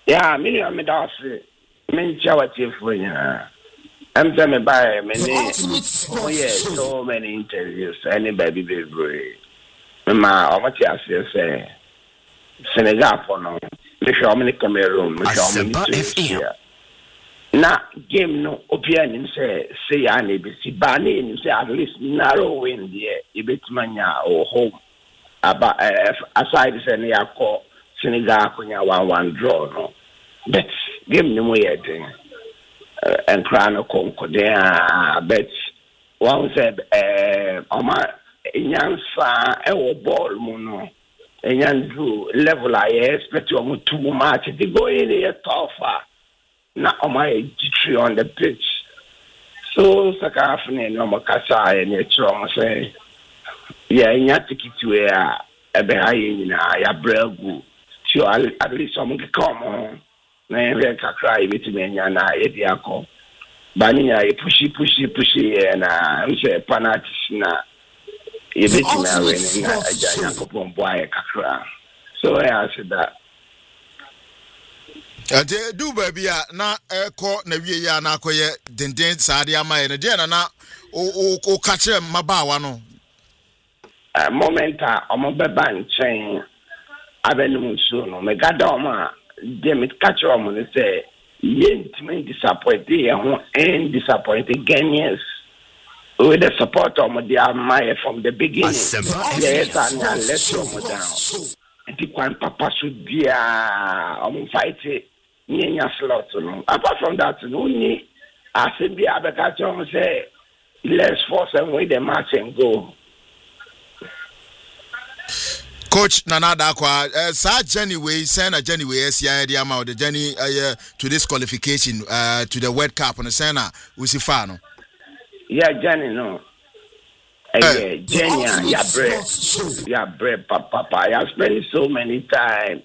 Yeah, me I'm dasi. Me chawati funya. I'm telling me by many. Oh yeah, so many interviews. Any baby baby. Ma, I'm say Senegal for no. Me show me Cameroon. Me show me Tunisia. Na game no opia nim say ya na be si ba na nim say at least narrow win there e betimanya or home aba aside say na yakọ Senegal konya 1-1 draw no but game no mo yedin and crown konko there but one said oma nyansa e wo ball mu no enyandu level I expect you too much the go in here tougher na my G3 on the pitch. So Sakafne no Makasa and Yetrom say, yeah, in your ticket to a behind ya bregu. So at least some come on. Na cry with me and Ediaco. Bania pushy and I say Panatis na you bet me a giant boy kakra. So I said that. Do baby na eko na wie ya na akoye denden saade amaye na de na o ka kire mabawa no momenta omo beba nchen abenum so no me gada omo de me ka kire omo ne say yentime disappointed and disappointed Ghanaians with the support omo de amaye from the beginning. Yes, and let's omo down and the kwan papa should be omo fight it. Slot, apart from that, only I said, be Abakaton say, let's force them with the match and go. Coach Nana Dakwa, Jenny Way, send a Jenny Way, SCI, the amount, the journey to this qualification to the World Cup on the Senna, Usifano. Yeah, Jenny, no. Jenny, yeah, bread, papa. I spent so many times.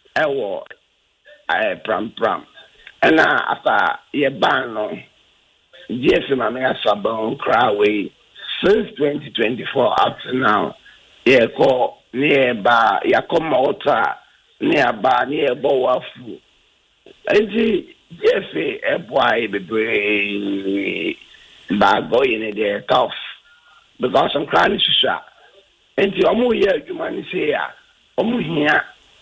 Pram. And after ye ban no, yes, my man sabon croway since 2024 up to now. Ye call nearby, ya come out nearby near Bowafu. And yes, a boy be bad boy in there tough because I'm crying to shot. And the omu here, you man say, omu here,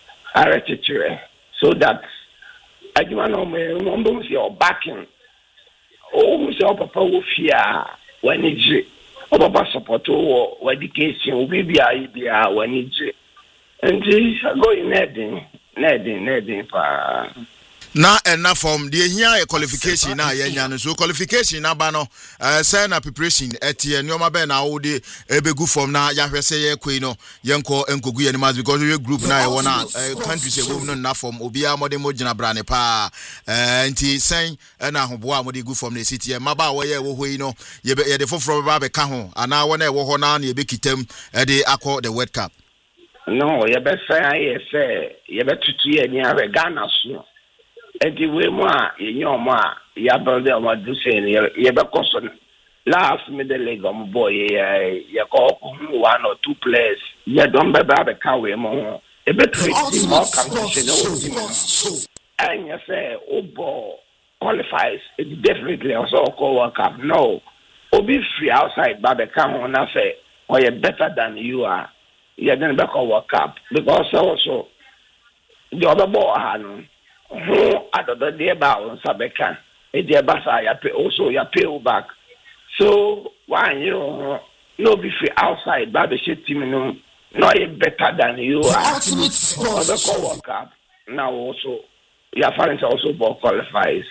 I so that I do not know your backing. Oh, Mr. Papa will fear when it's Papa support or education will be when it's and this going nedding for. Na enough from the here qualification na yenya so qualification na ba no say na preparation etie nyoma be na wo de ebegu form na ya hwese ye kwei no yenko enkogu ye mas because we group na e wona countries e wo no na form obi a modern gina brane pa nti sen na hobo a mode gu form na city e maba wo ye wo hoi no ye de foforo ba be ka ho ana wo na e wo ho na ye be kitam e de akọ the World Cup. No, ye be say ye be tutu ye ni ave Ghana so. Eti we mo a ya brother o do say ye be question last middle leg of boy ye ko 1 or 2 players ye don be ka we mo e be treat more competition o and you say ball qualifies it definitely also call World Cup no obi free outside ba be ka ho na say or you better than you are you then be call World Cup because also the other ball no who adodo de ba on sabeka e de basa ya pay also ya pay back so why you know no be free outside ba be team no better than you are other call World Cup now also your friends also ball qualifies.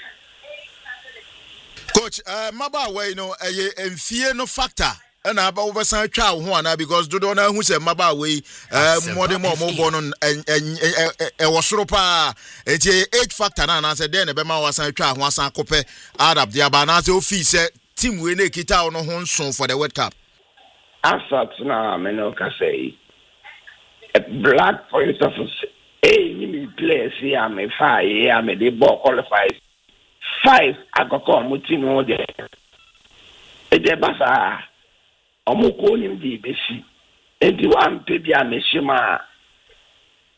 Coach maba way no enfie no factor and about oversan twa ho ana because do na hu se maba we modern more born e wosoro pa enti age factor na na say den be ma wasan twa ho asan kope Arab dia ba na say ofi se team we na kita no ho nson for the World Cup asat na me no ka say black for instance ni players here me 5 here me the ball qualifies 5 agoko mo team o de e de basa omuko nim di besi enti wan pe bia mehima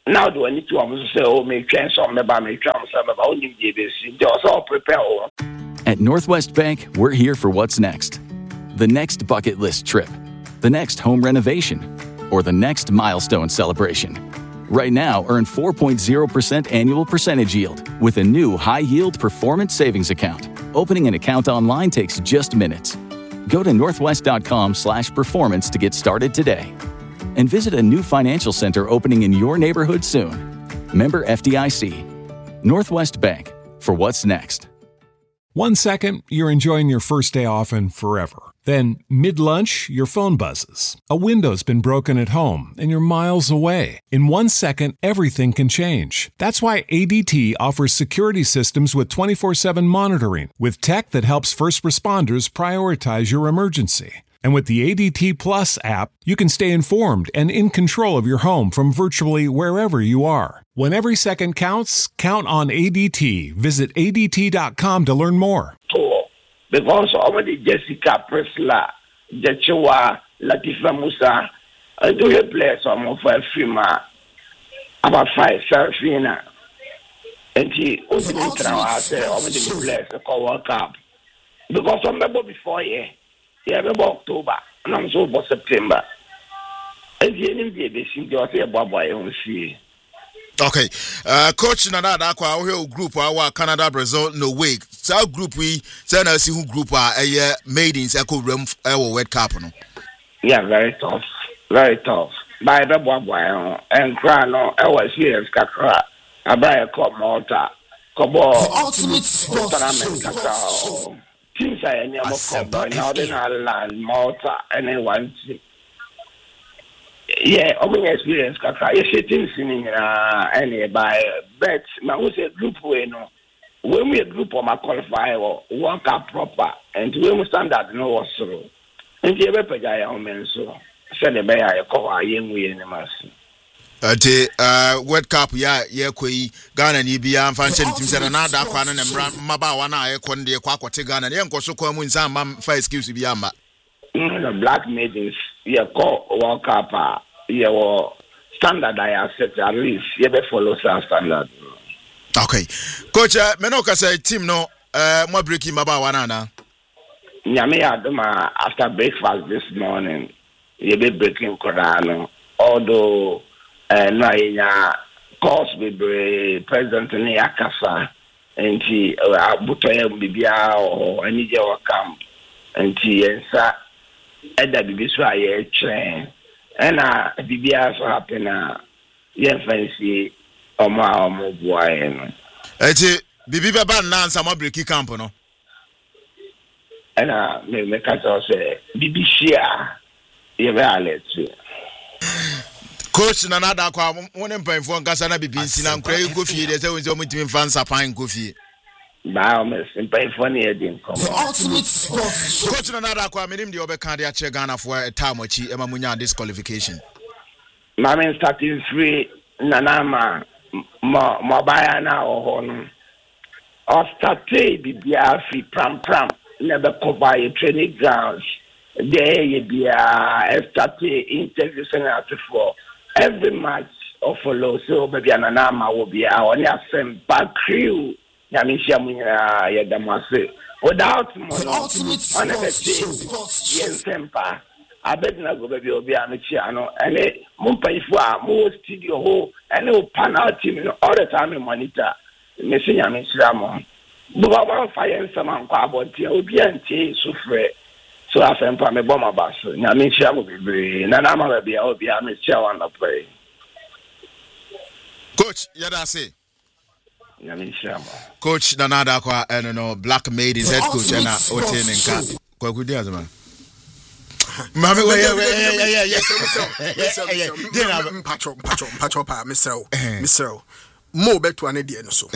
now do I need to almost say, oh, me train some about me, some about only this. Just all prepare. At Northwest Bank, we're here for what's next. The next bucket list trip, the next home renovation, or the next milestone celebration. Right now, earn 4.0% annual percentage yield with a new high-yield performance savings account. Opening an account online takes just minutes. Go to northwest.com/performance to get started today. And visit a new financial center opening in your neighborhood soon. Member FDIC. Northwest Bank, for what's next. 1 second, you're enjoying your first day off and forever. Then, mid-lunch, your phone buzzes. A window's been broken at home, and you're miles away. In 1 second, everything can change. That's why ADT offers security systems with 24/7 monitoring, with tech that helps first responders prioritize your emergency. And with the ADT Plus app, you can stay informed and in control of your home from virtually wherever you are. When every second counts, count on ADT. Visit ADT.com to learn more. Because already Jessica Presla, Jechewa, Latifa Musa, I do a play some of a film about 5 Sarafina. And she opened it now after already play a World Cup. Because I'm about before here. Yeah, about October, and I'm so for September. And the enemy, they seem to say about my own see. Okay, Coach Nana Dakwa, our group, our Canada, Brazil, no way. So group we send us who group are a maidens echo room our World Cup. Yeah, very tough, very tough. By the boy and cry no, I was here as Kakra. I buy a cup Malta, Cobo, ultimate tournament Kakra. Teams are near Cobo, now they are land Malta, and then one team. Yeah, open experience Kakra. You see things in any by bets. Man, we say group way no. When we a group of my qualify or work up proper, and when we stand that no was so. And you ever pay our men so. Send a bay I call our young way in the mass. World Cup ya kwe Ghana ni bia mfanche ntimsera na da kwa na mbra maba wana ayekonde kwa kwate Ghana ye nkoso kwa mu nsa ma fa excuse bi amba. The black maidens you call World Cup you standard I accept at least you be follow standard. Okay. Coach, menoka say team no mo breaking maba wana na. Nyame adoma after breakfast this morning you be breaking Quran although no course be president ni akasa enti abutoye bibia or any je camp enti ensa eda bibi so aye train ena bibia so happen ye fancy omo boy no eti bibi beba na nsa mo break camp no ena me ka say bibi share ye be alert. Coach Nana Dakwa one mpanfo nkasa na bibi nsi na nkra go fie de say won say mutimi fansa pan go fie ba o me mpanfo na e din come Coach Nana Dakwa menim de obeka de ache Ghana for a time achi ema munya disqualification ma men starting free Nana ma baya na o no o started bibia fi pram never cover your training grounds there you be started interview center for every match of follow so maybe ananama will be our same back crew yamisha munya ya damase without money on the team yen sempa abedna go baby obi amichi ano ene mumpaifu a mo studio ho ene o panel team all the time monitor mesinya mesira mo buba ba fire sama kwa abonti obi antie sufre so afempa me bomba baso nyame chia go bebre na na ma bia obi a me chia wan play Coach yada say nyame chia Coach Nana Dakwa no black maidens head coach na ote nka kwakudi azama mame we patro pa Mr. Mo beto ane de no so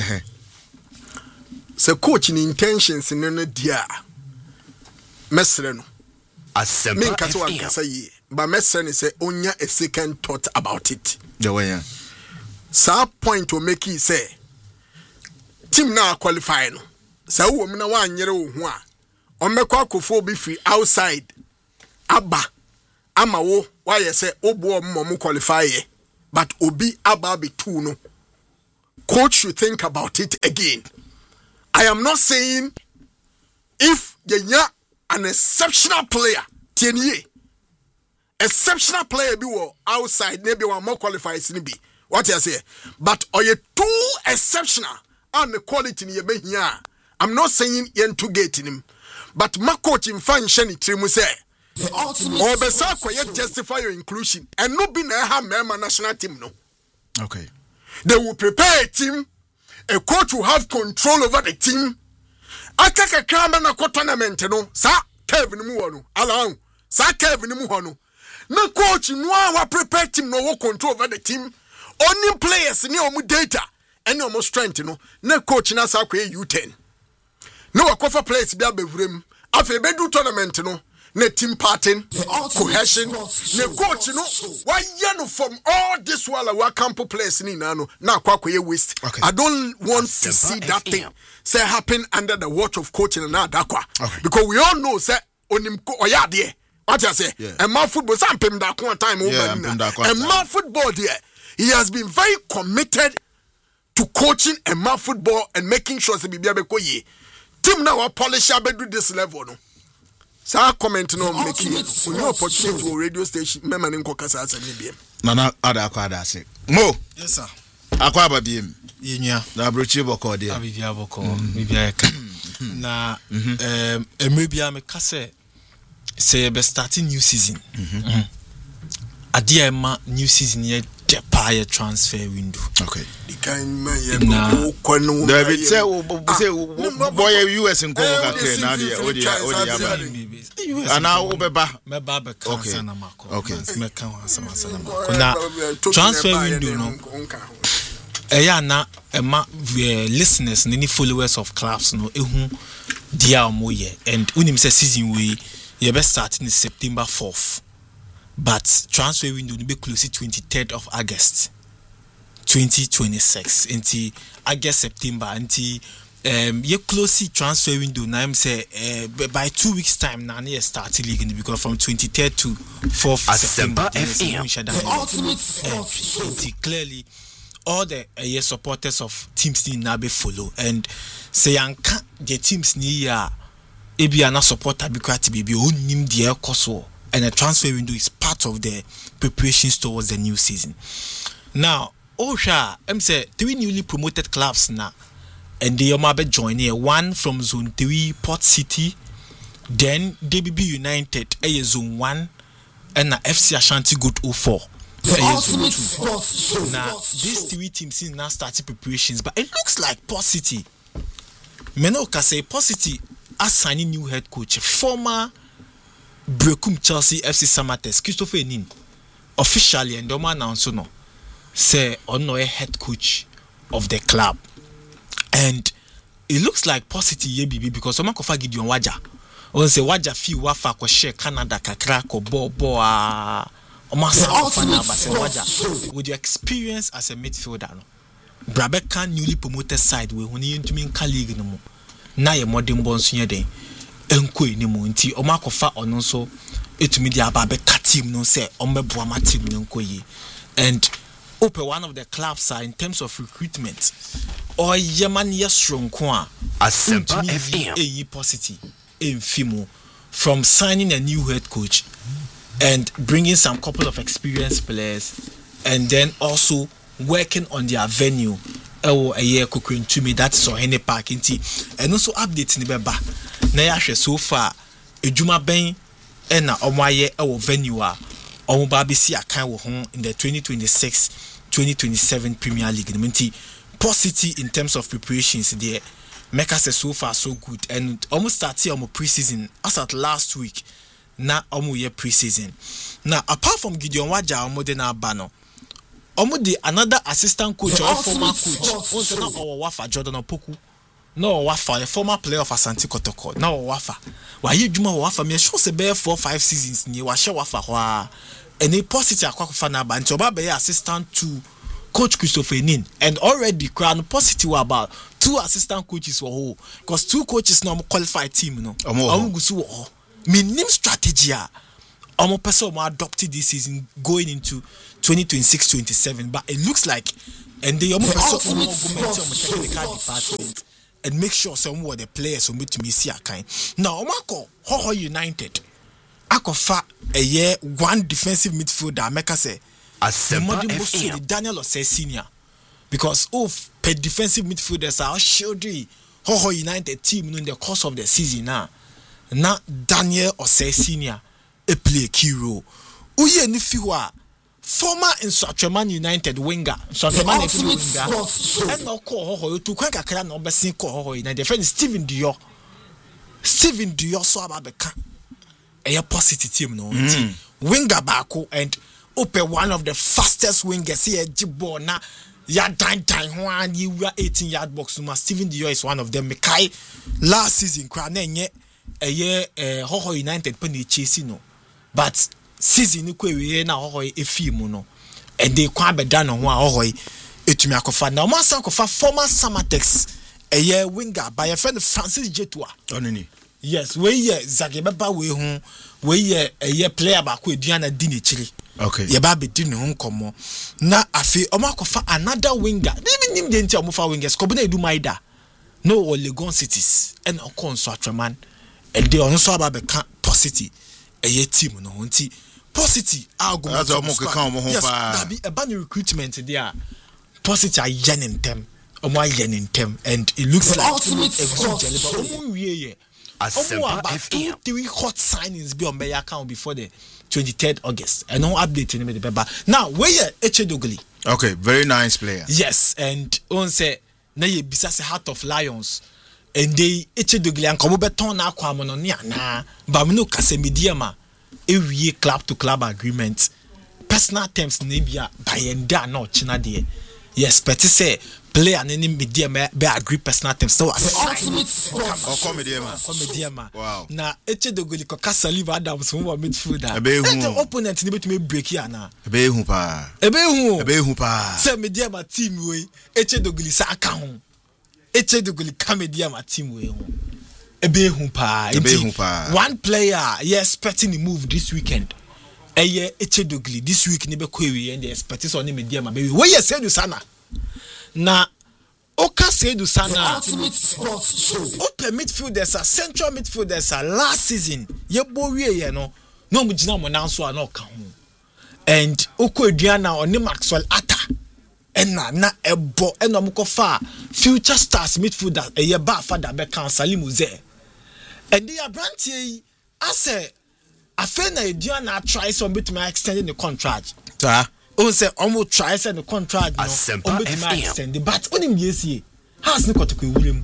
se coach ni intentions no dia mesre no me nkase wa nkasa yi ba mesre ni say onya a second thought about it the way sa point o make it say team na qualify no sa wo mi na wa anyere wo ho a o mekwa akofo bi free outside aba ama wo wa ye say obo mo qualify ye but Obi Ababi too no. Coach should think about it again. I am not saying if you an exceptional player, exceptional player be outside, maybe one more qualified than be. What you say? But are you too exceptional and the quality in your here? I'm not saying you're too getting him, but my coach in function it say. Or Besako yet justify your inclusion and no be na national team no. Okay. They will prepare a team. A coach will have control over the team. Akaka kama na kwa tournament no. Sa Kevin Muhono. Allow. Sa Kevin Muhono. Na coach no wa prepare team no control over the team. Only players ni omu data and omu strength no. Na coach na sa kwa U10. No wakofa players bi abevurem. Afi bedu tournament no. Ne team pattern, cohesion, ne coach no. Why you from all this while our camp players ni na no na kwa waste. Okay. I don't want to see that thing say happen under the watch of coaching and that okay. Because we all know say onim oya there. What you say? And my football some pem da kwa time over and my football there. He has been very committed to coaching and my football and making sure say bibia be ko ye. Team now polish abedu this level no. Sa comment no making no opportunity to radio station mema nko kasa asa ni biem nana ada akwa ada ase mo yes sir akwa aba biem yenya na brochi boko de abibia boko bibia ka na emebia me kase say be starting new season adia ma new season ye depaya transfer window okay the kind man ye ko no David say boy US nko ka ke na de odi ana ubeba meba be kansa na mako okay me kan asama na transfer window no eya na ema listeners ni followers of clubs no ehu dia omoye and unim say season we ye be start in September 4th. But transfer window will be close to 23rd of August 2026 until August September until you close the transfer window now I'm say by 2 weeks time now you start the league because from 23rd to 4th September clearly all the supporters of teams need now be follow and say yanka the teams need ya ebi ana supporter because to be onim the koso. And the transfer window is part of the preparations towards the new season. Now, Osha, I'm say 3 newly promoted clubs now, and they are join here. One from Zone 3, Port City, then DBB United, Zone 1, and FC Ashanti Good 04. Now, these 3 teams now started preparations, but it looks like Port City. Menoka say Port City are signing new head coach, former Brekum Chelsea FC Samates Christopher Nin officially and the man announced no say ono a head coach of the club and it looks like positive yebibi because someone kofa Gideon Waja on say Waja fi wafa ko share Canada kakra ko bo omasa ofana ba say Waja with your experience as a midfielder no Brabeka newly promoted side we huni ntumi nka league no mo na ye modern bonso ye den enko enimu nti omakofa ono so etumi dia ba be team no say omeboa ma team no nkoyi and open one of the clubs are in terms of recruitment or yeman yesronko a Asempa FM eyi positive enfimo from signing a new head coach and bringing some couple of experienced players and then also working on their venue a year cooking to me that's so any park inti and also updating the beba na yahwe so far ejuma ben na omaye venue a omoba be si akan wo ho in the 2026-2027 Premier League nti positive in terms of preparations there make us so far so good and almost started pre-season as at last week na year pre-season now apart from Gideon Waja na bano the another assistant coach or former coach also na Wafa Jordan Opoku no Wafa a former player of Asante Kotoko na Wafa why you juma Wafa me sure say be 4-5 seasons ni wa she Wafa hwa any positive akwakofa na ba nti oba be assistant to coach Christopher Nin and already crown positive about 2 assistant coaches for whole because 2 coaches now qualified team no gusu wo minim strategy Omo person adopted this season going into 2026-27, but it looks like and they omo person technical department and make sure some of the players who meet me see a kind. Now Omako Hoho United Akofa a year one defensive midfielder make us say the Daniel Osei Senior because of per defensive midfielders are shielding Hoho United team in the course of the season now. Now Daniel Osei Senior a play a key role. Uye Nifiwa former Nsatreman United winger, Nsatreman winger, and no call Hoho to Quanka Clan or Bessin Hoho United. The friend Steven Dior so about the a positive team no winger Bako and open one of the fastest wingers here Jibo na ya time one you were 18-yard box no Steven Dior is one of them. Mekai last season kwa na nye a year Hoho United penny chasing no but season kwe we na Hoho efimu no and they kwa be done on Hoho etumi akofa na o san kofa former Samatex a year winger by a friend Francis Jetua onini. Yes, we ye Zagebeba we hu we ye a year player back with Diana Dini Chili. Okay. Ye baby didn't home come na afi omakofa another winger. Even nim the entire mofa wingers kobune do maida. No or Legon cities and okon so atreman and they also about the Posity a year team no hunti Posity algo. That's almost yes, that be a bad recruitment there. Posity are yen in them. Omo yen in them and it looks like about 2-3 hot signings be on my account before the 23rd August. And no update in the paper. Now, where you Echedogli? Okay, very nice player. Yes, and on say na ye bisa Heart of Lions. And they Echedogli and Komobeton na kwamononia na but no kase mediama every year club to club agreement. Personal terms nebia by enda no china de. Yes, but say player and any media be agree personal terms. So comedian. Wow. Na Echedogli koka Saliva Adams who midfielder. The opponent need to break here na. Ebe hu pa. Say media ma team we Echedogli sa aka ho. Echedogli ka media ma team we ho. Ebe hu pa. One player expecting the move this weekend. Eye Echedogli this week ni be kwewe and the expecting on media ma baby. We say do sana. Na Oka Seydou Sana open midfielders are central midfielders are last season ye bowie ye no mu gina mo nanso a no ka ho and Oko Eduana oni Maxwell Atta na ebo eno mo kofa future stars midfielder ye ba father be kan Salim Uze and they are brantie ase afena Eduana try some bit my extending the contract on say almost try send the contract no on bit my extend but on him yes has no kotoko ewurem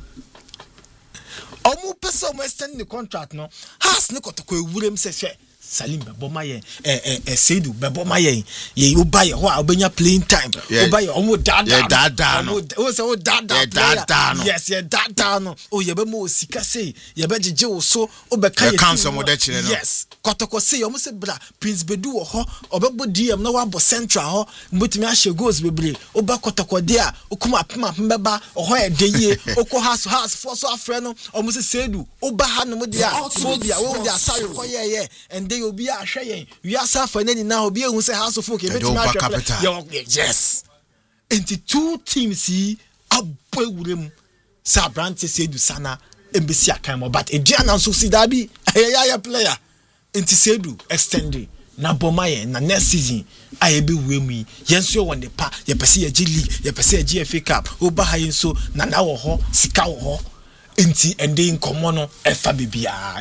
almost person extend the contract no has no kotoko ewurem say Salim Bebomaye Seydou Bebomaye ye oba ye ho a obenya playing time oba ye almost dada no o say o dada no yes ye dada no o ye be mo sika say ye be gege wo so obeka ye cancel mo de chire no yes kotoko say almost say bra Prince Bedu wo ho obebo DM na wa bo central ho mbotimi a she goals bebre oba kotoko de a okuma pema mbeba ho e de ye okọ house for so afre no almost say Seydou oba ha no mo de a wo dia asare ko ye and they obi a hwe we are suffer nani na obi ehun say house of folk e betima ahwe yes into two teams yi abawurem sa branch Seydou Sana embesi akan but Ediana so si dabi ya player into Seydou extended na Bomaye na next season ayebi wemi yenso won the pa ye pese ye league ye pese ye GFA Cup oba ha yenso na wo ho sika wo ho Inti and then come on Efa Bibia.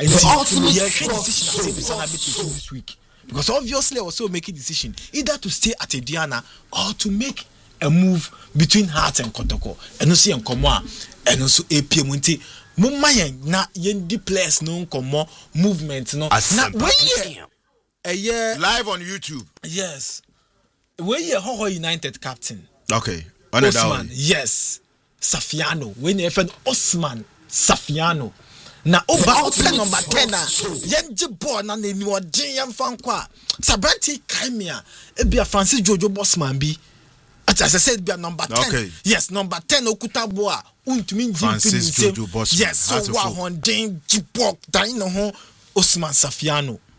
Decision this week. Because obviously I was also making decision either to stay at Ediana or to make a move between Hearts and Kotoko. And no see and come on and also APM Munti. Mumayen na yendi players no come movement no. Na a year live on YouTube. Yes. Where ye Hoho United captain. Okay. Osman. Yes. Safiano. When you friend Osman Safiano na oba open number 10 yenje ball na ni odin yemfa nkwa Sabranti Kaimia ebia Francis Jojo Bosman bi as I said be number 10 okay. Yes number 10 okuta boa untumi Francis Jojo Bosman yes so wa hondin jibok dan no ho Osman Safiano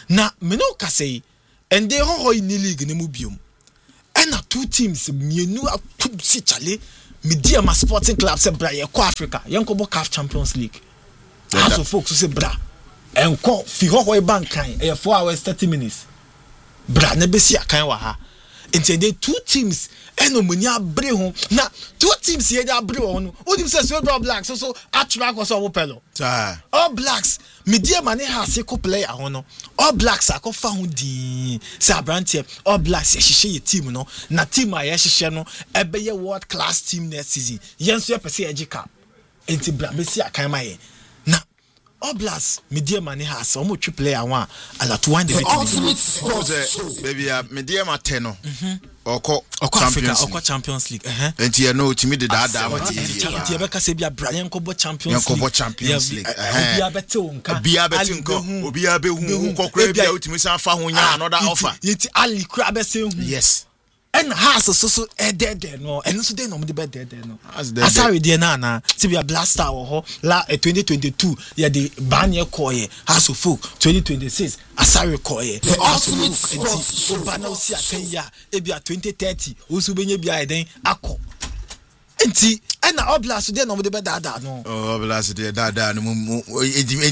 na me no ka say and they ho in the league ne mu biom and na two teams mienu si chale media ma Sporting Club se bra ye ko Africa yenko bo CAF Champions League so folks say bra enko fi ho bank kan 4 hours 30 minutes bra na be si akan wa ha intended two teams eno mani abre ho na two teams here dey abre ho no odim say All Blacks so attract was our pelo All Blacks media mane has ko player ho no All Blacks akofa ho di say abrante All Blacks ye hihye team no na team a ye hihye no ebe ye world class team next season yenso ye pese ye cup enti bra be si akan ma ye na All Blacks media mane has omo twi player one ala to one the baby media ma 10 no Oko Champions League enti ye no timi de da enti be ka se bia Brian Kobo Champions League obia bete onka obia be hu kokra bia utimi san fa ho nya another offer yeti Ali kra be se hu yes and has so dead no and so dey no de be dead no asari dey na ti bia Blaster wo ho la 2022 ye de ban ye koye has of folk 2026 asari koye ultimate sports bana osi akanya e bia 2030 osu benye bia eden akọ enti and All Blacks dey no de be dada no All Blacks dey dada no entimi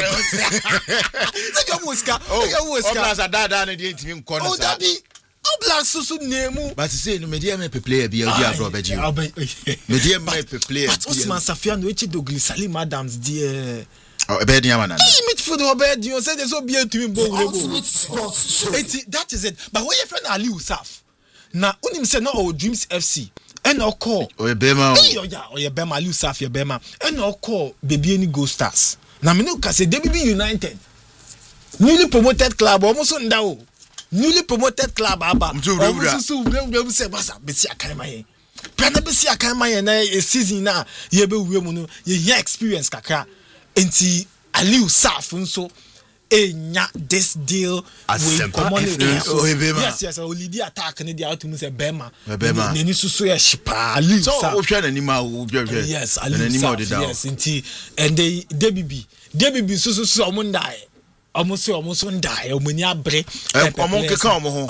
All Blacks dada no dey entimi nko no sa All Blacks so name but say no media me player bia odi abro beji media me player but Osman Safiano echi Douglas Salim Adams die be dia man na midfield obedi o say dey so bia tumi bo that is it but when your friend Ali Usaf na unim say no our Dreams FC and o call Bema o Bema Ali Usaf ye Bema and o call baby any Go Stars na me no ka say DBB United newly promoted club almost ndao newly promoted club aba so we say basa besi akan mayen prana besi akan mayen na season na ye be wi mu no ye experience kakra enti Ali Usaf nso enya this deal with common yes olidi attack ne dia otum say Bema neni susu ye shipa Ali Usaf so o hwe na nima o hwe yes Ali Usaf yes enti and they DBB susu omundai almost die omani abre omonke come home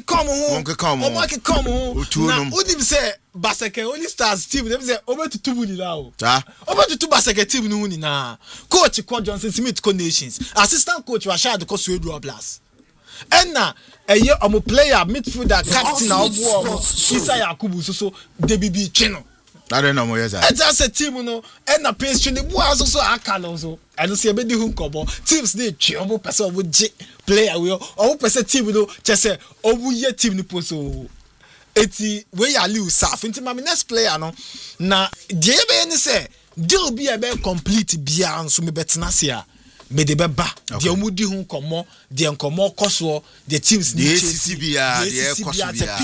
na udim say Basake only stars team dem say obetutu ni na o obetutu Basake team no ni na coach Kwa Johnson Smith Co Nations assistant coach Rashad Ko All Blacks enna eye omo player midfielder captain na obo Isa Yakubu so DBB chino I don't know yes I just a team no and na pastry the boy so akalo so I don't see be di hu kobo teams dey twi obo person obo J player we obo person team no just say obo ye team ni poso eti we Ali Usaf nti ma next player no na die be ni say deal be e be complete bia nso me betena se a me de be ba de omudi hu komo de nkomo koso de teams ni CCBA de koso bia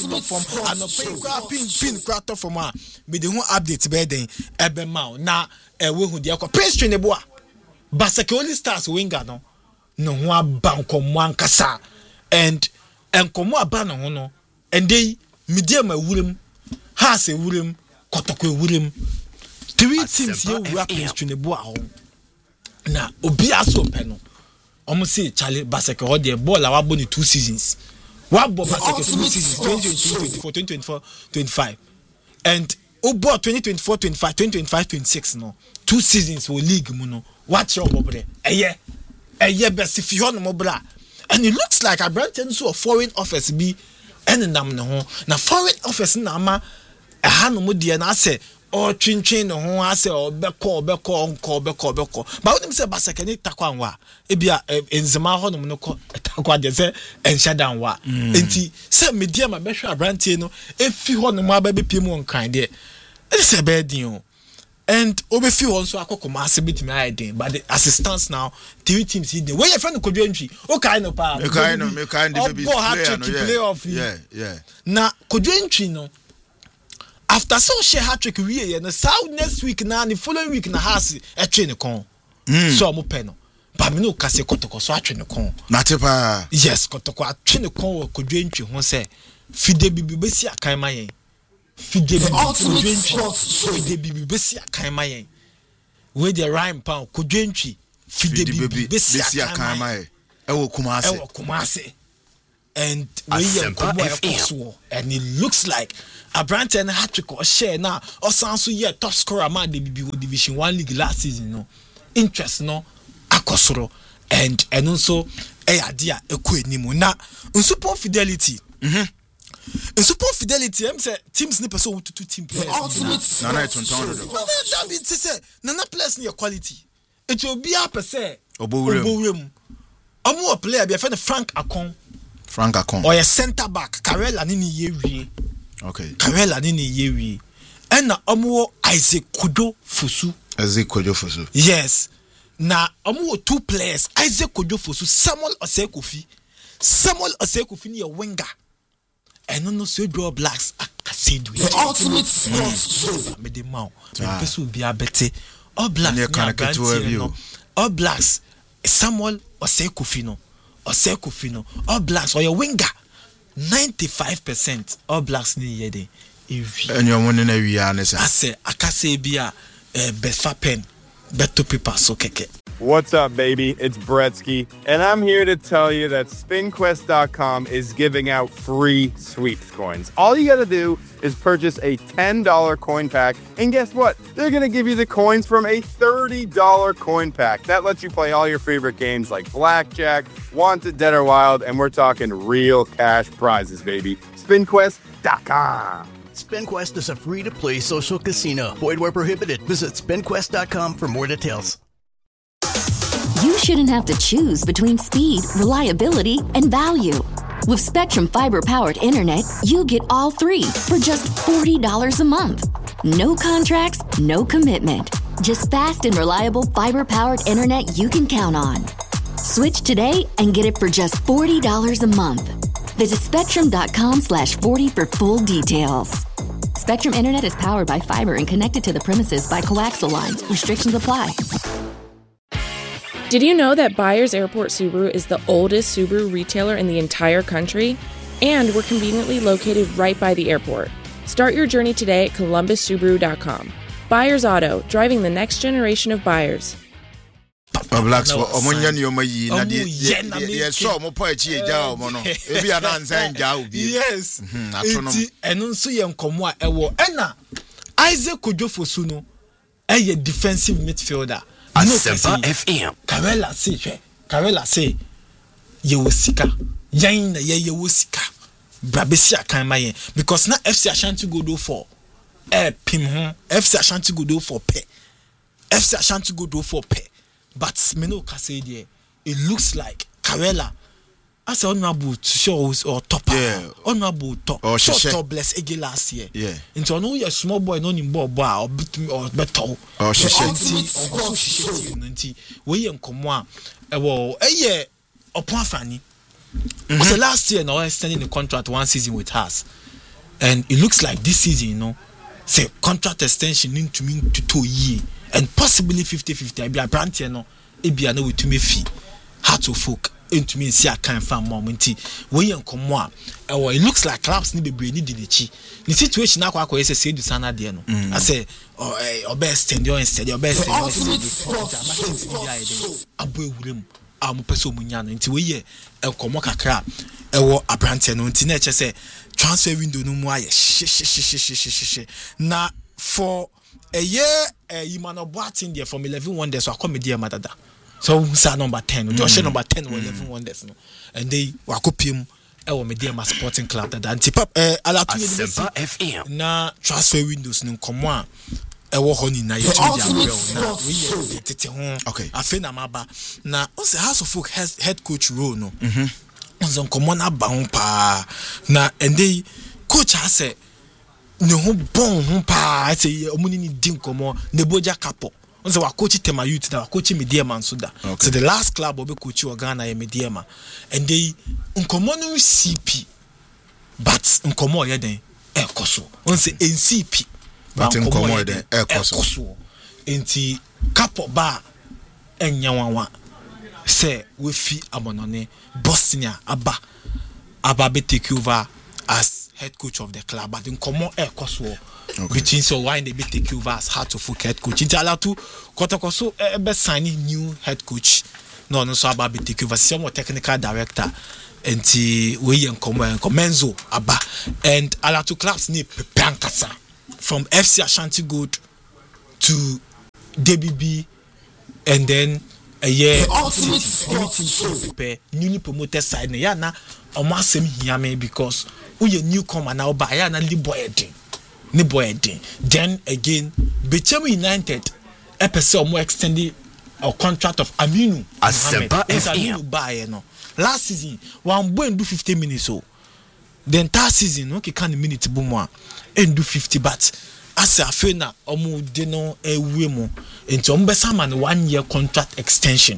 pin crowd from a me de hu update be den ebe ma na we hu de ko pastry ne bo a Basake only stars winger no hu aba nkomo ankasa and nkomo aba no ho no and they media ma wurem has e wurem kotoko e wurem three teams here we pastry ne bo a ho na obi aso pe no omo say Charlie Basake ho de ball a wabo ni 2 seasons wabo Basake 2 seasons 2024 25 and obo 2024 25 2025 26 no 2 seasons for league mu no watch your bobre eye best fi ho no mo bra and it looks like Abrante so foreign office bi enenam ne ho na foreign office na ama ha no mo de na say or twintwin no ho ase obeko ba wonim se Basake ni takwanwa e bia enzema ho no no ko takwa de se enshadanwa enti se media ma behwe Abrante no efi ho no ma ba be piem won kan de e se be din o and obefi ho so akokoma ase bitimi aiden but the assistants now 3 teams hidden where your friend Kodwo Ntwi o kai no pa me kind the baby playoff yeah na Kodwo Ntwi no after so share hat-trick we na south next week na the following week na has e train kon so mo pe no ba me no kase kotoko so atwe ne kon na te pa yes kotoko atwe ne kon Kodwo Ntwi ho se fide bibi besi akan mayen fide bibi besi akan mayen we the rhyme pa Kodwo Ntwi fide bibi besi akan mayen Kumasi. And and it looks like a brand and hat-trick or share now or sounds so yeah top scorer man the Division 1 league last season no interest no akosoro and also idea equinimu na Super Fidelity in Super Fidelity I'm say teams ni person with two team players Nana it that means say Nana players near quality it will be up say Oborem a player be friend Frank Akon or a centre back Karela nini yewie okay Karela nini yewie and na Isaac Kojo Fosu yes na two players Isaac Kojo Fosu Samuel Osei-Kofi ni a winger and no so draw blacks akasedu ultimate sports me de ma person be abete all blacks Samuel Osei-Kofi no all blacks or your winger 95% all blacks ni yede and your one in a wianess I say akase bia befa pen beto paper so keke. What's up, baby? It's Bretsky, and I'm here to tell you that SpinQuest.com is giving out free sweeps coins. All you gotta do is purchase a $10 coin pack, and guess what? They're gonna give you the coins from a $30 coin pack. That lets you play all your favorite games like Blackjack, Wanted, Dead or Wild, and we're talking real cash prizes, baby. SpinQuest.com. SpinQuest is a free-to-play social casino. Void where prohibited. Visit SpinQuest.com for more details. You shouldn't have to choose between speed, reliability, and value. With Spectrum Fiber-powered internet, you get all three for just $40 a month. No contracts, no commitment. Just fast and reliable fiber-powered internet you can count on. Switch today and get it for just $40 a month. Visit Spectrum.com/40 for full details. Spectrum Internet is powered by fiber and connected to the premises by coaxial lines. Restrictions apply. Did you know that Byers Airport Subaru is the oldest Subaru retailer in the entire country? And we're conveniently located right by the airport. Start your journey today at ColumbusSubaru.com. Byers Auto, driving the next generation of buyers. Blacks omonya ni omayi na de so mo po echi eja o mo no e bia na nza nja obi yes eno nso ye nkomo a ewo ena Isaac Kojo Fosu no ye defensive midfielder no FM Karela say ye wosika yan na ye wosika brabesi akan maye because na FC Ashanti go do for pim ho FC Ashanti go do for pe FC Ashanti go do for pe. But Meno Kase there, it looks like Karela as honorable shows or topper, honorable top, short bless Ege last year. Yeah. Into no your small boy, no in boy or better or she we in Komwa. Well, a year upon Fanny. So last year, now extending the contract 1 season with us, and it looks like this season, say contract extension into me to 2 years. And possibly 50-50. I be a brand here no. It be a no to me fee. How to folk into me see I can't find momenti. When you come more, it looks like clubs need be brainy did the situation now. I say do sana there no. I say or best and your instead your best. Abu William. I'm person munyana into we el come kakra. A brand here no. Until nature say transfer window no more. Na for a year, you man of Boating there from 11 wonders or comedy madada. So say number 10, Josh number 10 or 11 wonders, no. And they were copium our media sporting club that antipap alatu FM na transfer windows no komwa ewo honi na yetu na we tete ho afena maba na on say House of Folk head coach role no on komwa na ba ho pa na and they coach has say ne ho bon ho pa say omuni ni din komo ne boja kapo on say wa coach Tema Youth na wa coach Media Man so da so the last club obe coach Ghana e Media Man and they nkomo no CP but nkomo ye den e koso on say NCP but nkomo ye den e koso enti kapo ba enyawanwa say we fi amonone Bosnia aba be take over as head coach of the club, but in common air koso between so why they be take over as Heart of Folk head coach. Into allow to Kotokoso be signing new head coach no so aba be take over some technical director enti we yen Menzo aba and Alatu Clubs ni Pankasa from FC Ashanti Gold to DBB and then a year newly promoted side na almost same here because we a newcomer now by na ni boy then again Bechem United episode more extended a contract of Aminu Mohammed no last season one boy do 50 minutes so then third season okay can minute boom and do 50 but as a fena omu de no ewe mu enti omu besa man 1 year contract extension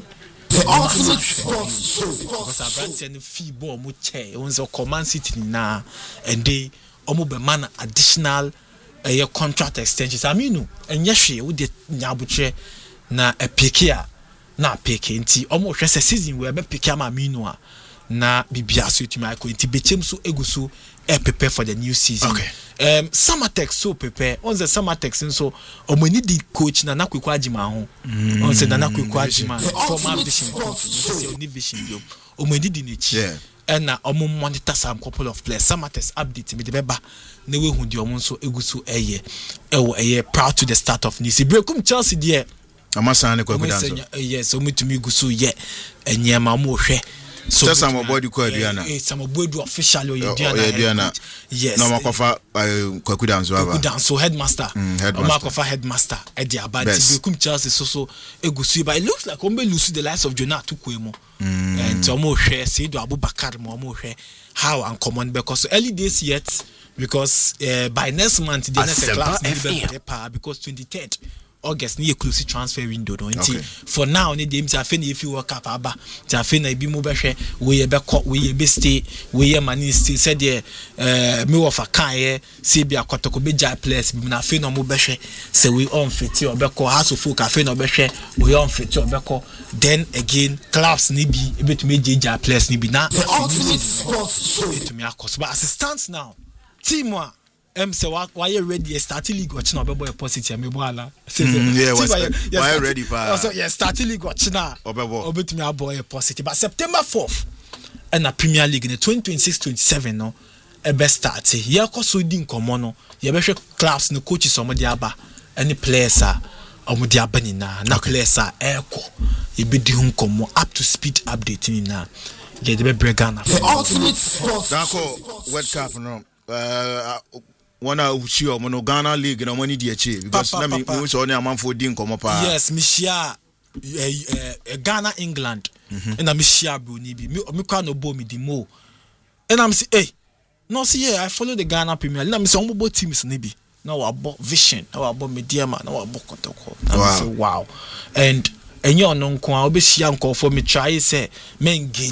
because a brand and fee bo omu che once o command city na and they omu be man additional year contract extension Aminu enye hwe wo de nyabuche na epikia na peke enti omu hwe se season we be pikia ma Aminu a na bibia so tumi akọ enti bechem so eguso prepare for the new season. Okay. Samatex so prepare on the Samatex so omoni di coach na Nakweku Agima ho on say na Nakweku Agima former vision coach say oni vision yo omoni di nechi and na omo monitor some couple of players Samatex update me de beba na we hu di omo so eguso eye proud to the start of Nisi Brekum Chelsea there amasane kwa kudanso yes omitumi guso ye enyema mo hwe so just some body ko aduana some body officially aduana yes no makofa kwaku danzo aba danzo headmaster makofa headmaster e dia about Brekum Chelsea so egusu but it looks like ombe lose the lives of Jonah Tukwemo and omo hwe Seidu Abubakar mo hwe how uncommon because early days yet because by next month the next class because 23rd August ni close transfer window no nti for now ni dem say afeni if you work up aba ti afeni ibi mo behwe we be stay we mani stay said me wo fa kan ye say bi akotoko be ja place bi na afeni no mo behwe say we on fit obeko house of folk afeni no behwe we on fit obeko then again clubs ni bi ebetumi ja place ni bi na ebetumi akos but as it stands now team one say why you ready starting league watch na obebo positive me boala why ready pa also starting league watch na obetumi abo positive but September 4th and na Premier League in 2026-27 no e be start here koso di nkomo no ye be hwe clubs no coaches omo di aba any players omo di aba ni na players eko e be di nkomo up to speed update ni na ye de be Ghana dako World Cup no wana sure mono Ghana League na money di eche because na me so only amanfo di nkomo pa yes me share Ghana England and na me share bro ni bi me kwa no bo me di mo and I'm say hey no see I follow the Ghana Premier League na me say on bo teams ni bi na wa bo Vision na wa bo Mediama na wa bo Kotoko na say wow and enye ono nko a obehia nko for me try say me engage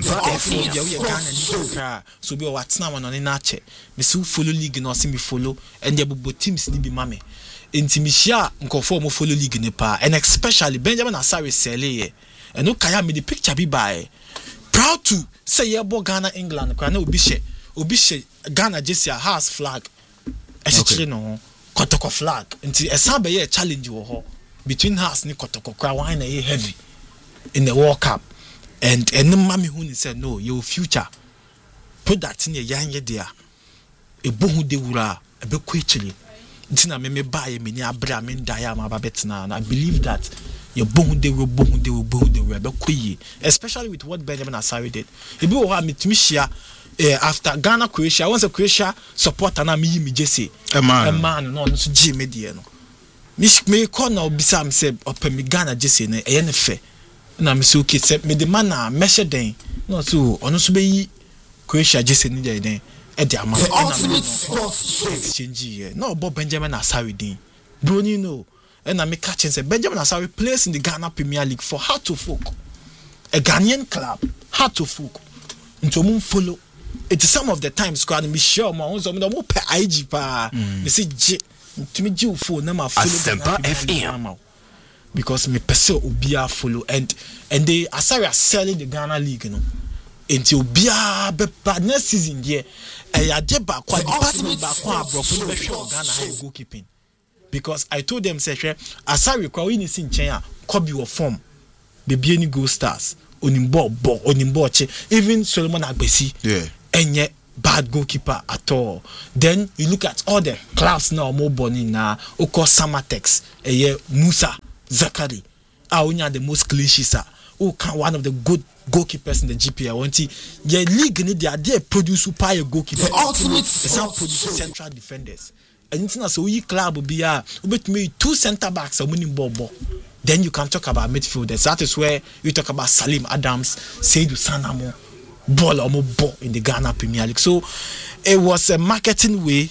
Ghana ni so be watna ma no ne na che me see follow league no see me follow and the bobo teams ni bi mame enti me share nko for mo follow league ni pa and especially Benjamin Asare Sele and no kaya me the picture be by proud to say ye bo Ghana England kwa na obi she Ghana jersey has flag e no Kotoko flag enti esan be ye challenge wo ho between us ni Kotoko kwa why na heavy in the World Cup and mami who said no your future product in your yanye there e bohu de wura e be kwechili ntina me buy me ni abra me ndaya ma babetna and I believe that your bohu de wura be kweyi especially with what Benjamin Asare did e be wo me timi share after Ghana Croatia once a Croatia supporter na me jesse a man no so gi me de no me call now bisa me say open me Ghana jesse na e ne fe na me say okay say me the man na measure den no so ono so be yi Croatia jesse ni den e de ama exchange here no Bob Benjamin Asare din broni no and na me catch say Benjamin Asare plays in the Ghana Premier League for Heart of Folk a Ghanaian club Heart of Folk into mum follow it is some of the times squad me sure ma onzo me no pe IG pa me say to me you phone na ma follow FM because me person obia follow and they Asare are selling the Ghana League no until obia be next season there e ade ba kwa department ba kwa abrofo be hwe Ghana high goalkeeping because I told them say Asare kwa we ni sin chen a kobi wo form baby any Gold Stars onimbo even Solomon Agbesi enye bad goalkeeper at all. Then you look at all the clubs now more born na Oko Samatex Musa Zakari the most cliches one of the good goalkeepers in the GPL. Want the league they are there produce super goalkeeper. Ultimate produce central defenders. And it's not so we club will be but me 2 center backs are winning ball. Then you can talk about midfielders. That is where you talk about Salim Adams, Seydou Sanamo, ball or more ball in the Ghana Premier League. So it was a marketing way.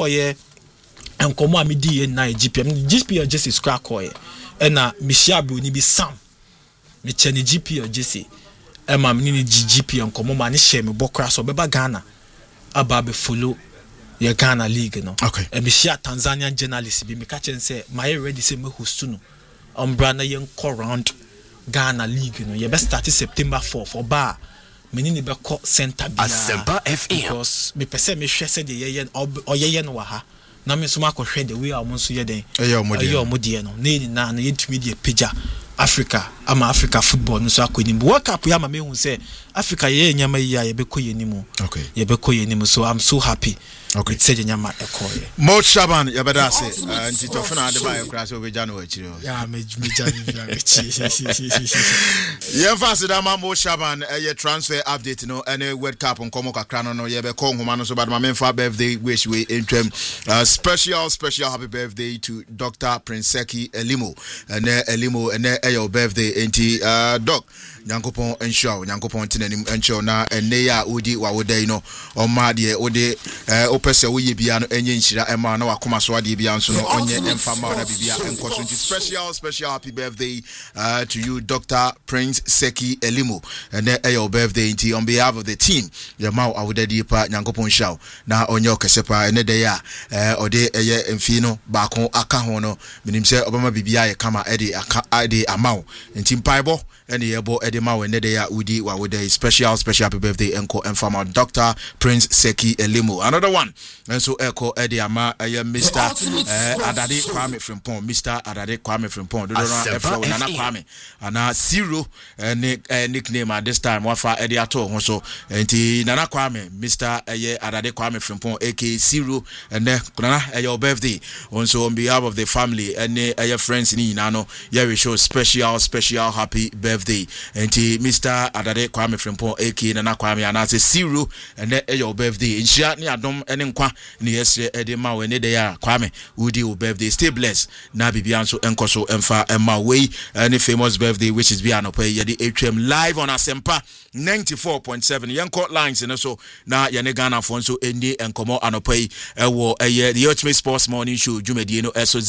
And come on, me di na GPL just is crack and Mishabu ni be Sam. Me cheni GPL just Emma mini GP and come on, share me bokra so beba Ghana. Ababe follow your Ghana League, no. Okay. And me share Tanzanian journalists be me catch and say my ready say me hostuno. Brana young round Ghana League, you best start September 4 for bar. Meaning be call center Asempa FM because me pese me share said the yen or yen waha. Na me so mako share the way I want to hear den. Ayo modie no. Na yentumi pija Africa. I'm Africa football no so akoni. World Cup ya ma me hu say Africa ye nyama ya ye be koye nimu. Okay. Ye be koye nimu, so I'm so happy. Okay. Said nyama ekoye. Mo Shaban ya bada say nti to funa de ba e kra so be January chiro. Ya me January chi. Ye fast da ma Mo Shaban ye transfer update no any World Cup on komo kakra no ye be ko nhoma no so bad ma memfa birthday wish we intwem special happy birthday to Dr. Prince Seki Elimo and Elimo and your birthday enti doc Nyankopon ensure Nyankopon tinanim ensure na ene ya odi wa wodai no o ma de odi opese wo ye bia no enye nhyira ema na wakoma so ade bia nso no onye emfama na bibia enkoso nti special happy birthday to you Dr. Prince Seki Elimo and your birthday enti on behalf of the team your ma awodadi pa Nyankopon shaw na onye okesepa ene de ya ode eye emfi no ba ko aka ho no minim se obama bibia ye kama ede amaw enti mpaibo ene yebo ede ma we ne de ya udi wa with a special happy birthday enko enfama Dr. Prince Seki Elimo. Another one and so echo ede ama Mr. Adade Kwame Frimpong, Mr. Adade Kwame Frimpong. Do not efro Nana Kwame ana zero nickname at this time wafa ede ato ho so enti Nana Kwame Mr. Adade Kwame Frimpong aka Zero and Nana your birthday also on behalf of the family and your friends ni nano we show special happy birthday enti Mr. Adade Kwame Frimpong aka Nana Kwame anase Zero and your birthday insha ni adom ene nkwa ni yesre ede ma we ne de ya Kwame udi your birthday stay blessed na bibia nso enkoso emfa emma we any famous birthday which is bia no pay ye the HM live on Asempa 94.7 yanko lines and so na ye ne Ghana fo nso eni enkomo anopai ewo the Ultimate Sports Morning Show dwumedie no so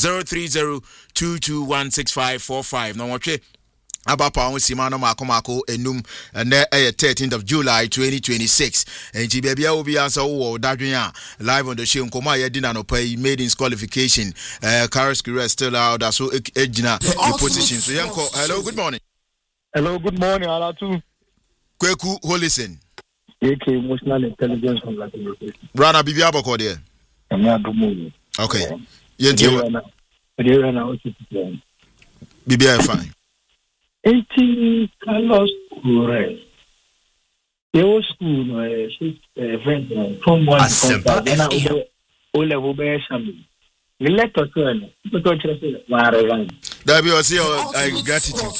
03022165545 na wotwe Abapa on Simano Makomako enum and 13th of July 2026 and Jibia will be answer Dadrian live on the show Nkoma Yedina no pay made in qualification Karaski still out so Ejina the position so Yanko hello good morning Alatu Kweku Holisen AK emotional intelligence from Latin Brana Bibia Boko there okay Bibia fine 18 Carlos Correct. Your school, friend from one O level by some. We let us learn. But what you say, that be also gratitude.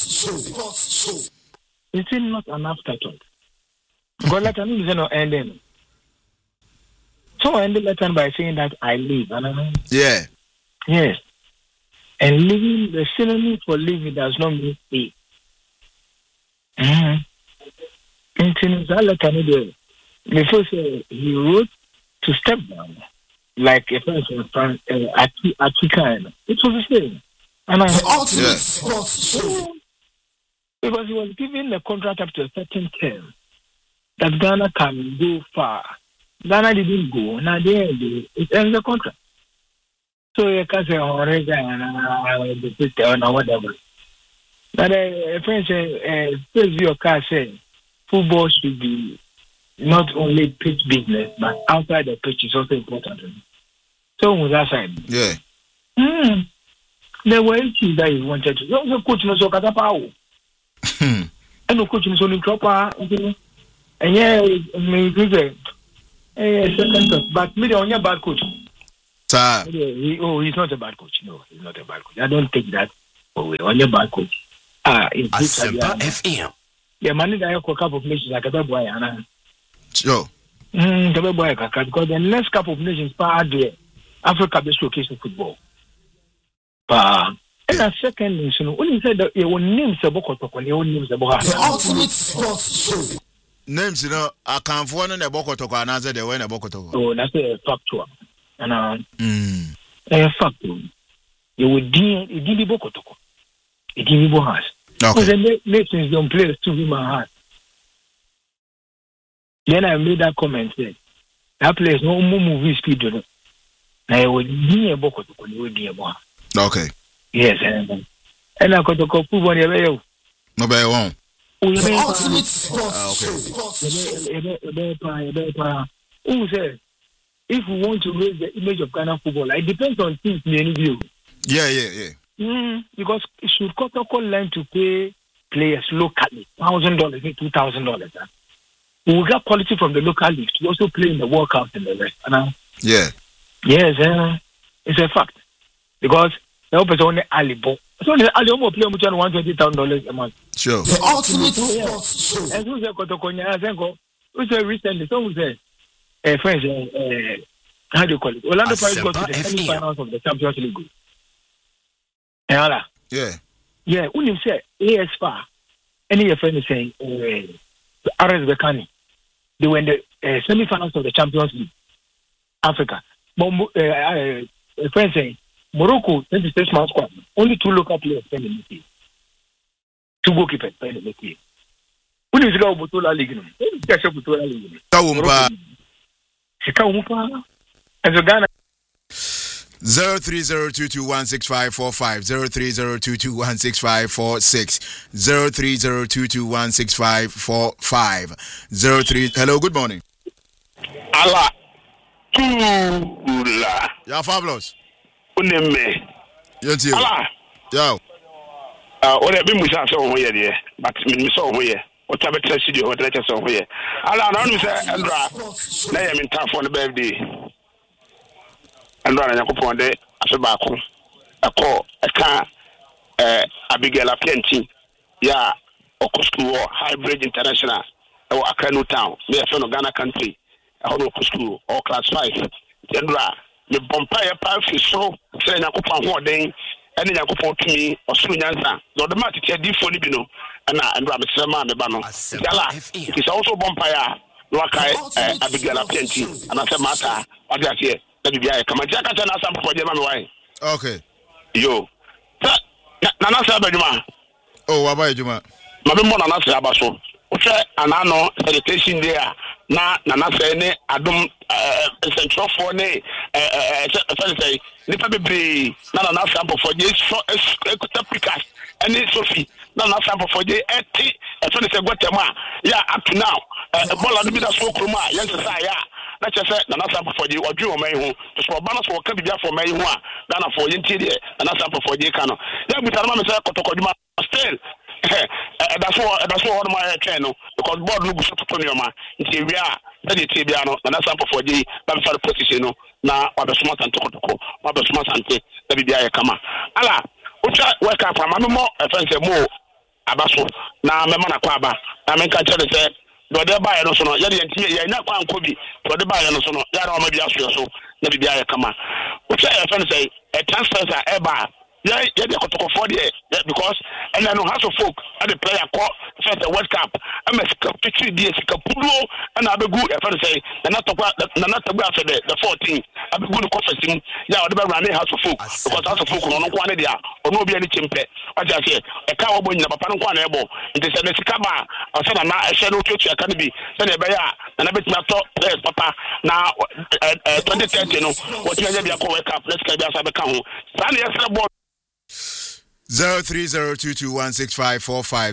It's not an afterthought. God let me no ending. So I ended letter by saying that I live. Yeah. Yes. And living, the synonym for living does not mean stay. Before he wrote to step down, like a person from Africa. It was the same. And because he was given the contract up to a certain term that Ghana can go far. Ghana didn't go. Now it ends the contract. So you can say, or whatever. But a friend says, your car says, football should be not only pitch business, but outside the pitch is also important. So on that side. Yeah. There were issues that he wanted to. The coach knows what power. And no coach is only proper, and yeah, maybe second, but maybe on your bad coach. Sir. He's not a bad coach. No, he's not a bad coach. I don't take that away. On your bad coach. FM. Yeah, man, I have a couple of nations like a boy, Anna. Sure. Because the next couple of nations part there, Africa best location football. And a second nation, when you said that your names are Bokotoko, your names are Boha. Ultimate Sports Show. Names, I can't find a Bokotoko and answer the way a Bokotoko. Oh, that's a factual. And a factual. You would deal Bokotoko. It give you Bohas. Okay. The nations don't play to be my heart. Then I made that comment saying, that place no more movie speed. I would be a Bokotoko, you would be a Boha. Okay. Yes, and I got to go put one away. No, but I won't. Ultimate Sports Who said, if we want to raise the image of Ghana football, it depends on things in any view. Yeah. Because should Kotoko learn to pay players locally, $1,000, $2,000? We will get quality from the local leagues to also play in the World Cup and the rest. Yeah. Yes, it's a fact. Because the opposite only Alibo. So the Alibo play $120,000 a month. Sure. The Ultimate Sports Show. And who said Kotokonya? I think who said recently? Someone said, friends, how do you call it? Orlando Pirates got to the semi-finals of the Champions League. Yeah. Yeah, when you say ASFA, any friend is saying RS Bekani, they were in the semi-finals of the Champions League, Africa. But a friend saying Morocco, 26-man squad, only 2 local players playing in the team. 2 goalkeepers playing in the team. When you go to Butola League, and so Ghana. 0302216545 0302216546 0302216545 03. Hello, good morning. Allah Tula. Yeah, fabulous. Uneme. Yes, you. Allah. Yo. What have been with us over here, but me so here. What have I said you? What let us over here? Allah, I don't say, Andra. Now I'm in town for the birthday. Andra, I'm going to Asabako. A call, a car, Abigail Aplenty. Yeah, Okusku Hybrid International. Or Akanu Town. Me a son of Ghana country. I hold Okusku or class 5. Andra, the Bompire Park is so saying I could find day. And then I could to me or soon answer. The matter is different, you know. And Rabbit Sama, the Bano. It is also Bompire. Wakai Abigail Aplenty. And I said, Mata, what is here? Come on, Jack, and ask some for them. Okay. Yo. Nana Sabajuma. Oh, what about Juma? Mamma Nana Sabaso. And I know sanitation there. Nana say, Adam Central for ne. Say, Nipa Bibri, Nana sample for this, Picas, and Sophie. Nana sample for the 80. As soon as I got Tama. Yeah, up to now. A ball of the bit of Sokuma, yes, yeah. That's just Nana sample for you or Drew May who to swap balance for Kabia for May one, Ghana for Yinti, and a sample for Jacano. Yeah, but I'm a Kotokojuma still. That's what my channel because board looks to Tonyoma. Until we are very Tibiano, and a sample for the Banfar position. Now, or the smart and Tokotoko, or the smart and the BBI Kama. Allah, which I work up from Mamma, a fancy more Abaso. Now, Mamma Quaba, I mean, can't tell it. Do they buy no sono? Yadi and Tia, not one could be. Do they buy no sono? Yada maybe ask you so. Maybe I come. Which I say a transfer ever. Yeah, they got to go for the because and I know how to folk at the player call for the World Cup. I'm a 50 days Capulo and I'll be good if I say not after the 14th. I'll be good to confess him. Yeah, I'll be running house of folk because house of folk on one idea or no be any chimpe. I just say a cowboy in the Papan able. It is a Mexican. I said, I'm not a shadow to a canopy. Then a bear and a bit my top. There's Papa now 2030. What you have a World Cup. Let's get the account. Sunday, 0302216545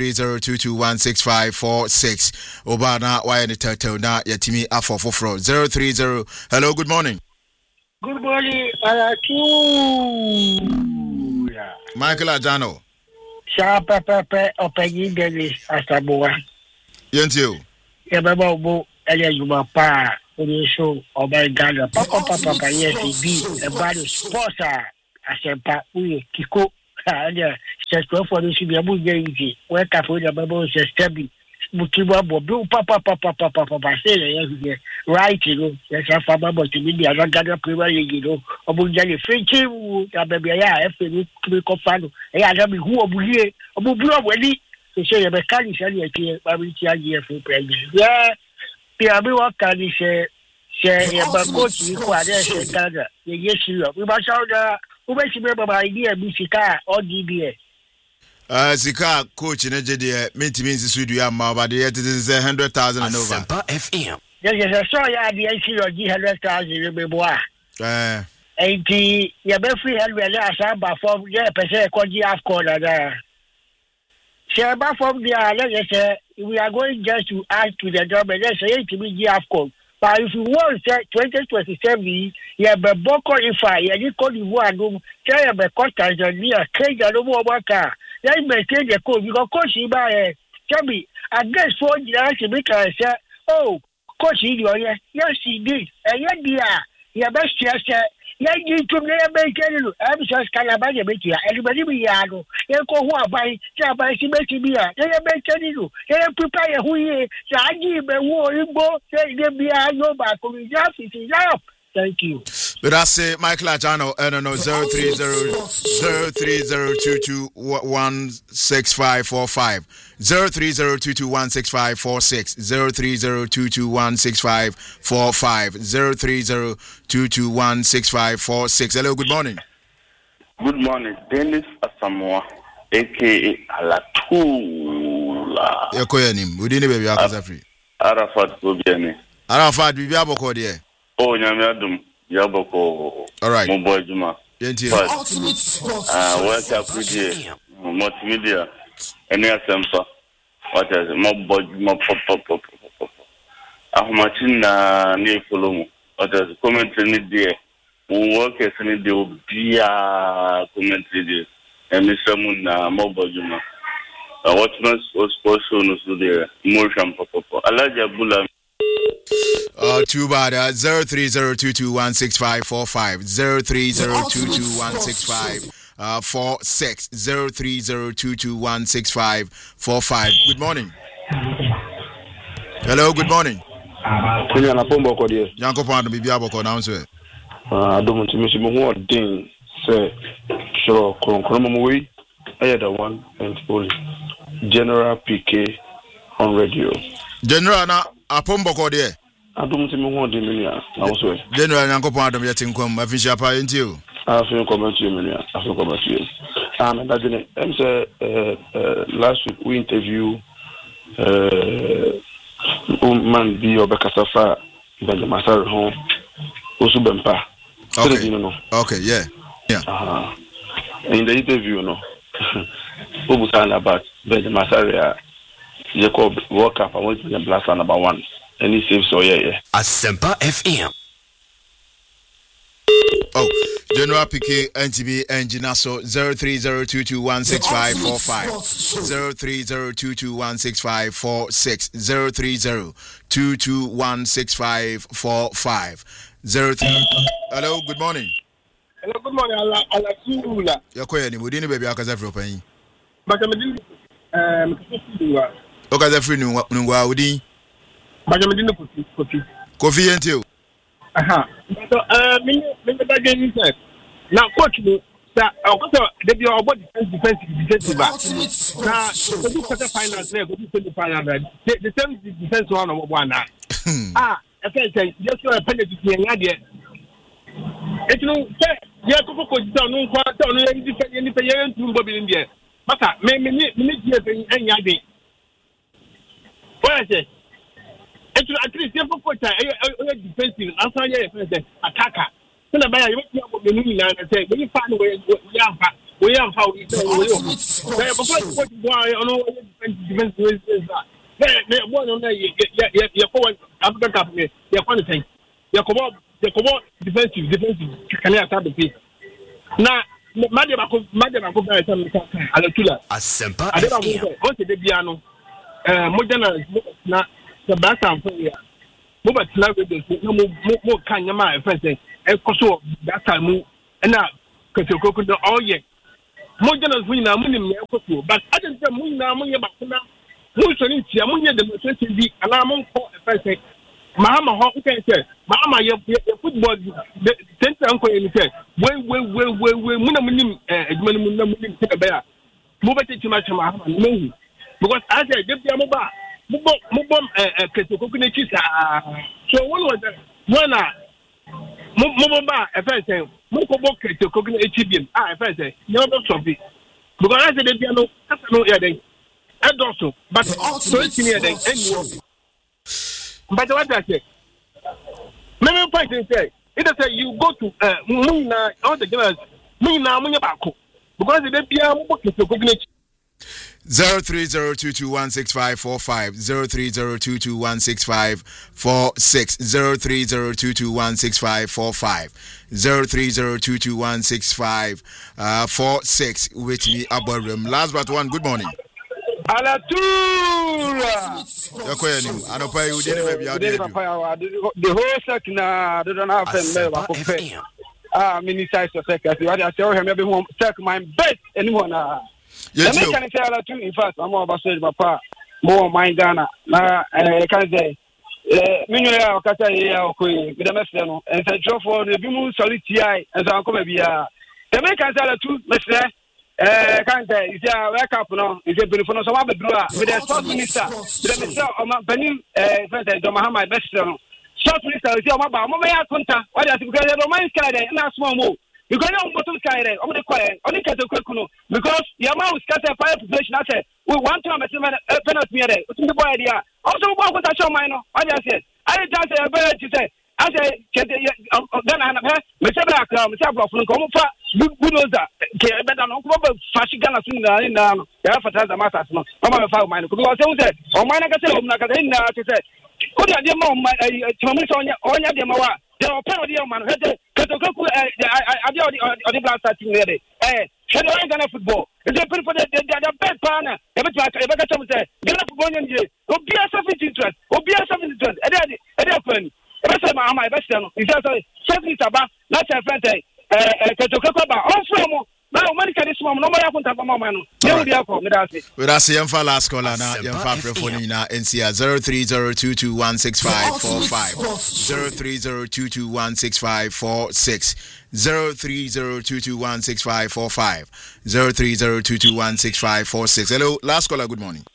0302216546 Obana why the turtle na yatimi afofo from 030. Hello, good morning. Good morning, Michael Ajano. Sharp Pepper or Peggy Dennis Asaboa. Yes, you. Yababo, Elias Pa, show or by Ghana. Papa, yes, indeed, a bad sponsor. I said, Kiko. Just go for this. Be a good easy. Wake up with a bubble, says Stubby. Mukiba, Papa, say, right, you know, there's a farmer, but to me, I don't got a privilege, you know, about Jelly Frenchy, baby, if we could find, I don't know who will here, about Brody, to say a mechanic, I will tell you for pregnant. Yeah, Piabu can you say, about coach, you are there, yes, you are. We must out who makes you remember my idea, Bisika or DBA. Sika coach in a JD, means Sweden, but it is 100,000 and over. FM. Yes, I saw ya the issue of 100,000 remember. 80, you be free and we're there, from yeah, per se, AFCON there. Share from there, let's say, we are going just to add to the job and let's say to be AFCON. But if you want 2027, you have a Boko if I, you call you one, tell you a Tanzania, Kenya, no more worker. Then maintain the code. You go coach him by Chubby. I guess 4 years to make I say, oh, coach you yes, he did. And yet, dear, your best yes, yet you to never make any. I'm just kind of bad about you. Everybody be yano. You go who are by Sibia. They make any. They prepare who he. So I give a war in both. They be a no back. It is up. Thank you. But I say Michael Ajano, I don't know, 03022165545, 03022165546, 03022165545, 03022165546. Hello, good morning. Good morning, Dennis Asamoah, aka Alatula. Ekoyanim, we didn't baby after free. Arafat Gobiani. Arafat, we be able to call here. Oh, Nyamiadum. Yaboko. All right. Mobile Juma. Ultimate Sports. Work up with you. Multimedia. Any assembly. What is it? Mobile Juma. Pop. Ahmachina near Kolomo. What is it? Commentary there. We work as any day will be a commentary there. And Mr. Moon, Mobile Juma. What's my sports show no there? Motion Papa. Alaja Bula. Too bad. 03022165545, 03022165546, 03022165545. Good morning. Hello, good morning. Kunya na pombo ko die. Yanko pando bibi aboko na nso e. Adomo timi mo ho den say sure kronkron mo we I the one and only General PK on radio. General na apombo ko die. Adum timi ho de menia na so e. General yanko pando yeti nkom afisha pa yenti o. Afin comment you menia, afin comment you. And that didn't say last week we interview man be obekasafa Benjamin Masari home also bempa. Okay. Okay, yeah. In the interview, no. We were talking about Benjamin Masari. Jacob woke up. I went to the blast number 1, and he said, "So yeah." Asempa FM. Oh, General PK NTB Engineer so 03022165545, 03022165546, 03022165545, 03. Hello, good morning. Hello, good morning. Ala Yakoya ni mudini baby akaza free open. Bakamedini mkisiwa. Okaza free nungwa udi. Bakamedini kofi. Kofi yentio. Aha. So me that game said. Now coach me that they be about defensive back. Now go to quarter finals there, go to semi final. The same defense one now. Okay, just a penalty here there. Et you know, yeah, coach down no quarter no any player to Bobby in there. But me here any idea. What I say? At least you coach defensive answer here attacker. So the buyer you the new and say when you find where we have how we do. Before coach go on all defense is that. The one on there you forward African Cup you want to think. You come out defensive can attack the pitch. Now Madam go by some Alatula. Asempa I don't know what the piano. Modern na the background for you. But now with this, no more kind of my friends. And also that time, and now, because you could all yet. Modern we now money, but I didn't tell me now money about now. Who's an inch, I'm the demonstration, and I'm on for a person. Mama, how can say, Mama, your football, the center uncle, and said, well, Munamunim, Munamunim, take a bear. Move it too much, Mama, no. Because I said, give them a bar. Mubom, so what was that? One, Mubomba, a friend saying, Mukobo, to coconut HBM. I say, no, not it. Because I said, there are no heading. I also, but so it's near the end. But what I say, many person say, it say you go to Muna, all the girls, Muna, Munabako, because they be a book to coconut. 0302216545 0302216546 0302216545 0302216546 with me Aborum. Last but one, good morning. Alatura. The whole second they don't have a minister secretary. I tell him every home check my best anyone. Yes, can say Alatura. In fact, I'm more about saying papa more mind Ghana. Na can say Minuya Okata ya okoi with the meseno and say draw for the bimu soliti and so come bia. The man can say Alatura mesne can't say, is a wake up now, is a beautiful so with the sports minister, the minister of Benin, Mahama best. Sports minister is your mama, Mama Conta, what is because the Roman sky and a small move. You can know bottom sky on the quiet, only get a quick because your mouth scatter fire population. I said, we want to have a penalty here. What's the boy idea? Also, what was I show minor? I said, I just say a better to say. I say, then I have Mr. Black, Mr. Brown, come for bulldozer. Better not go fashion Ghana in the advertiser matters. No, I'm a file mine. Because I said, oh, mine, I can say, I'm not going to say, could I get more Thomas on your Demawa? There are penalty of man. I the black starting there. Shadow Ghana football. It's a for the best partner. Every time I got to say, Ghana football, will be a selfish interest, will be a selfish interest. I say my best channel. It's just something about not a friend. Also, now when can this one? No more happened to my man. With us, young for last caller now, young for phone in NCR 0302216545 0302216546 0302216545 Hello, last caller. Good morning.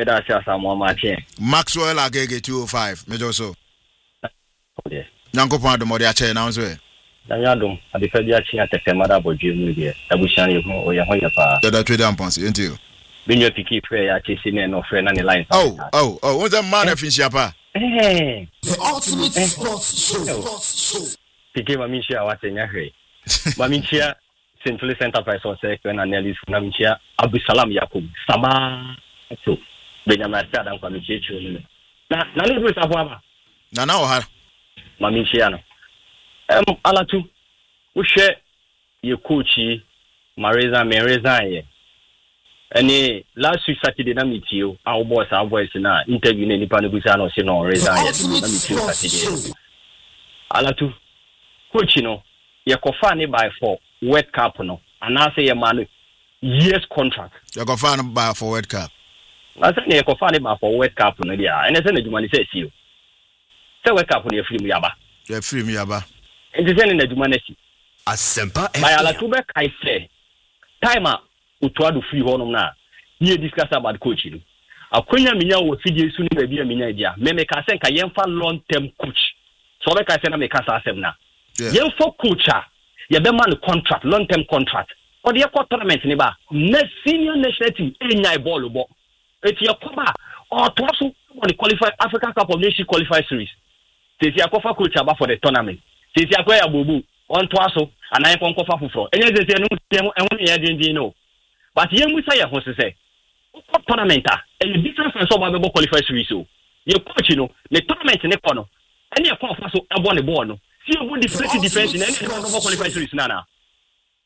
Maxwell Agege 205. Mejoso. Nyankopon adomode a che na nso Danyadom adifadi a chi atete mada bodwe mu de abushan ye ho oye ho ye pa da trade amponse enti binyo piki prayer ya chi sine no frɛ na ne line what's that man afinshia pa the ultimate sports show piki mami shia watenya hwe mami shia St. Louis Enterprise on second and Nellis mami shia Abusalam Yakub sama so Benjamin Sada kwa michecho ni na le do saboa na oha Mami Chiano. Alatu, we share your coachy, Marisa ye. And last week Saturday, I meet you, our boys in our interview in the Panabusano, Sino, Reza, Saturday. Alatu, coach, you know, you're confined by for World Cup, no, and I say a man, years contract. You're confined by for World Cup. I said you're confined by for World Cup, no, yeah, and I said the money says you. So wake up on your free Yaba. Your free Yaba. It is in the humanity. Asempa by Alatuba, I say, timer, Utuadu free honor now. You discuss about coaching. A Quenya Mina will feed you soon, maybe a mina idea. Maybe I say, I am for long term coach. So, like I said, I make us ask them now. Young for coacher, you have a contract, long term contract. Or the tournament, neighbor, senior national team, any ball. It's your cover or to also the qualified African Cup of Nations qualified series. Since you are coach for the tournament, since you are going to Bubu on Twaso and I am cover for. And yes, they know. But young Messiah wants to say, what tournament? And you different from some other qualified series. So your coach, you know, the tournament in the corner, and your cover so I won the ball. See you would defense in any qualified series, Nana.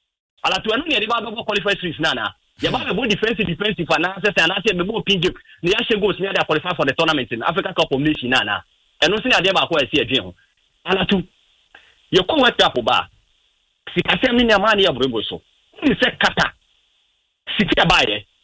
ala to anu ne de ba go qualify series na ya ba be defensive analysis and say be bo pin game ne ya she goals ne dey qualify for the tournament in Africa Cup of Nations na eno se ne ade ba ko ese adwen ho ala to ye ko wa tap ba sika se mi ne ma ne ya brebo so ni se kata sika ba ye